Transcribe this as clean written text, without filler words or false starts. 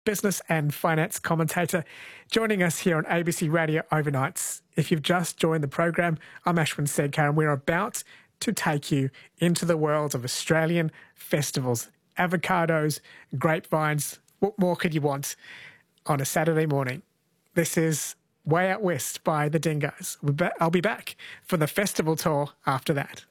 business and finance commentator, joining us here on ABC Radio Overnights. If you've just joined the program, I'm Ashwin Sedkar, and we're about to take you into the world of Australian festivals, avocados, grapevines. What more could you want on a Saturday morning? This is Way Out West by the Dingoes. I'll be back for the festival tour after that.